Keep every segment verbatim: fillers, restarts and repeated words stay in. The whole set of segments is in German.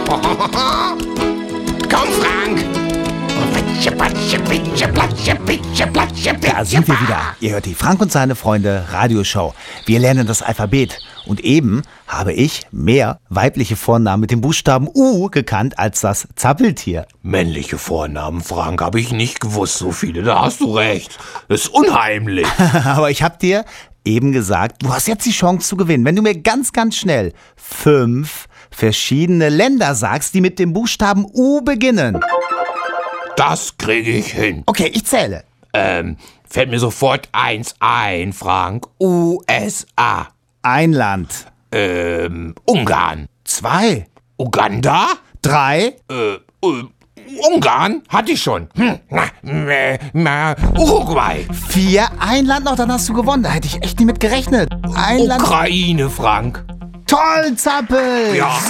Komm, Frank! Da sind wir wieder. Ihr hört die Frank und seine Freunde Radioshow. Wir lernen das Alphabet. Und eben habe ich mehr weibliche Vornamen mit dem Buchstaben U gekannt als das Zappeltier. Männliche Vornamen, Frank, habe ich nicht gewusst, so viele. Da hast du recht. Das ist unheimlich. Aber ich habe dir eben gesagt, du hast jetzt die Chance zu gewinnen, wenn du mir ganz, ganz schnell fünf verschiedene Länder sagst, die mit dem Buchstaben U beginnen. Das kriege ich hin. Okay, ich zähle. Ähm, fällt mir sofort eins ein, Frank. U S A. Ein Land. Ähm, Ungarn. Zwei. Uganda? Drei. Äh, äh, Ungarn? Hatte ich schon. Hm, na, äh, na, Uruguay. Vier. Ein Land noch, dann hast du gewonnen. Da hätte ich echt nicht mit gerechnet. Ein Land. Ukraine, Frank. Toll, Zappel. Ja.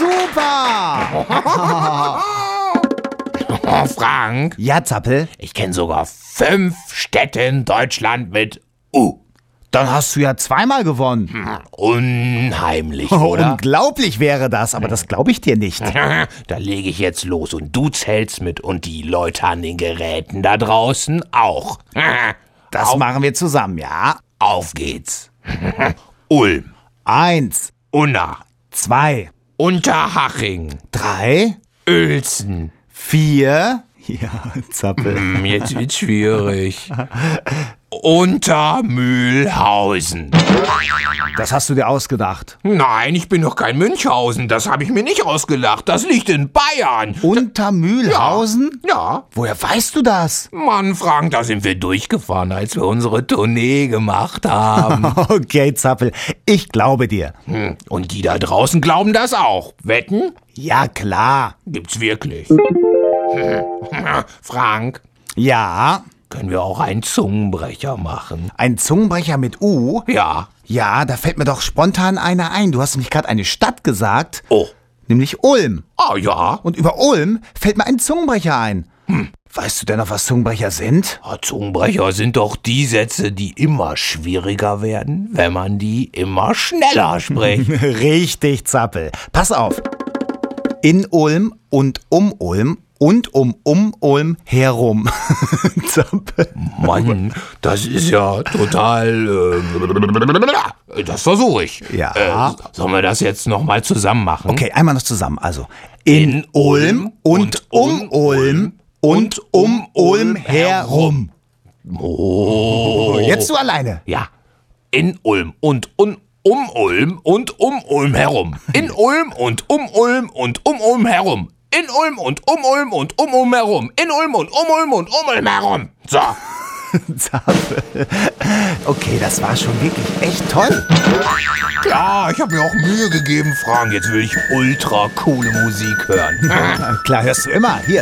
Super. Oh, Frank. Ja, Zappel. Ich kenne sogar fünf Städte in Deutschland mit U. Dann hast du ja zweimal gewonnen. Hm, unheimlich, Oh, oder? unglaublich wäre das, aber das glaube ich dir nicht. Da lege ich jetzt los und du zählst mit und die Leute an den Geräten da draußen auch. Das auf, machen wir zusammen, ja? auf geht's. Ulm, Eins, Unna, zwei, Unterhaching, drei, Uelzen. vier. Ja, Zappel. Hm, jetzt wird's schwierig. Untermühlhausen. Das hast du dir ausgedacht. Nein, ich bin doch kein Münchhausen. Das habe ich mir nicht ausgedacht. Das liegt in Bayern. Untermühlhausen? Ja. Woher weißt du das? Mann, Frank, da sind wir durchgefahren, als wir unsere Tournee gemacht haben. Okay, Zappel, ich glaube dir. Hm, und die da draußen glauben das auch. Wetten? Ja, klar. Gibt's wirklich. Hm. Frank, Ja, können wir auch einen Zungenbrecher machen? ein Zungenbrecher mit U? Ja. Ja, da fällt mir doch spontan einer ein. Du hast nämlich gerade eine Stadt gesagt, Oh. nämlich Ulm. Ah, ja. Und über Ulm fällt mir ein Zungenbrecher ein. Hm. Weißt du denn noch, was Zungenbrecher sind? Ah, Zungenbrecher sind doch die Sätze, die immer schwieriger werden, wenn man die immer schneller spricht. Richtig, Zappel. Pass auf. In Ulm und um Ulm und um um Ulm herum. Zappel. Mann, das ist ja total... Äh, das versuche ich. Ja. Äh, sollen wir das jetzt nochmal zusammen machen? Okay, einmal noch zusammen. Also, in Ulm und um Ulm und um Ulm herum. Oh. Jetzt du alleine. Ja. In Ulm und un, um Ulm und um Ulm herum. In Ulm und um Ulm und um Ulm herum. In Ulm und um Ulm und um Ulm herum. In Ulm und um Ulm und um Ulm herum. So. Zappel. Okay, das war schon wirklich echt toll. Ja, ich habe mir auch Mühe gegeben, Frank. Jetzt will ich ultra coole Musik hören. Klar, hörst du immer. Hier,